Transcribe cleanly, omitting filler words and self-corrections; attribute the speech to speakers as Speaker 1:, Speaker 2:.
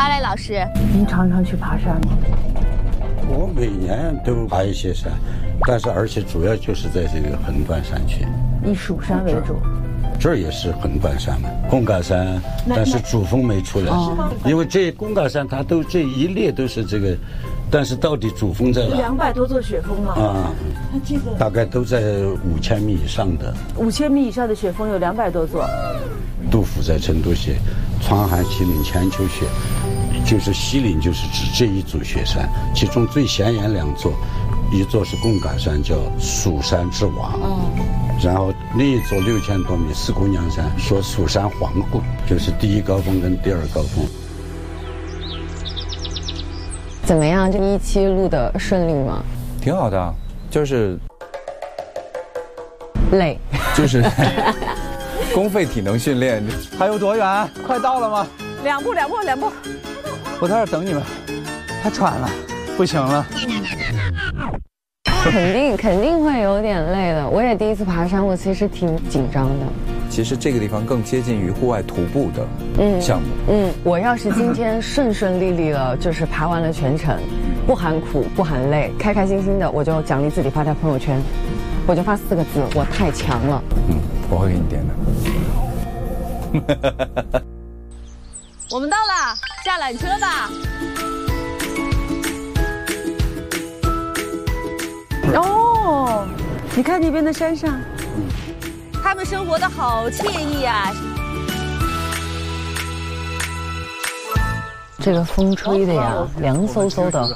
Speaker 1: 阿赖老师，
Speaker 2: 您常常去爬山吗？
Speaker 3: 我每年都爬一些山，而且主要就是在这个横断山区，
Speaker 2: 以蜀山为主。
Speaker 3: 这儿也是横断山嘛，贡嘎山，但是主峰没出来，因为这贡嘎山它都这一列都是这个，但是到底主峰在哪
Speaker 2: ？200多座雪峰了啊，
Speaker 3: 大概都在5000米以上的。
Speaker 2: 5000米以上的雪峰有200多座。
Speaker 3: 杜甫在成都写“川寒西岭千秋雪”，就是西岭就是指这一组雪山，其中最显眼2座，一座是贡嘎山，叫蜀山之王。然后另一座6000多米四姑娘山，说蜀山皇后，就是第一高峰跟第二高峰。
Speaker 4: 怎么样？这17录的顺利吗？
Speaker 5: 挺好的，就是
Speaker 4: 累，
Speaker 5: 就是公费体能训练。还有多远？快到了吗
Speaker 2: 2步。
Speaker 5: 我在这儿等你们。太喘了，不行了。
Speaker 4: 肯定会有点累的。我也第一次爬山，我其实挺紧张的。
Speaker 5: 其实这个地方更接近于户外徒步的项目。
Speaker 4: 我要是今天顺利了，就是爬完了全程，不喊苦不喊累，开开心心的，我就奖励自己发条朋友圈，我就发4个字：我太强了。
Speaker 5: 我会给你点的。
Speaker 1: 我们到了，下缆车吧。
Speaker 2: 哦，你看那边的山上，
Speaker 1: 他们生活的好惬意啊！
Speaker 4: 这个风吹的呀，凉飕飕的。